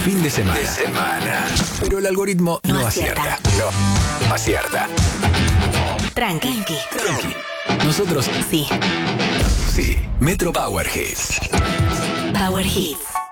fin de semana. Pero el algoritmo no acierta. No acierta. Tranqui. Nosotros Sí. sí. Metro Power Hits. Power Hits.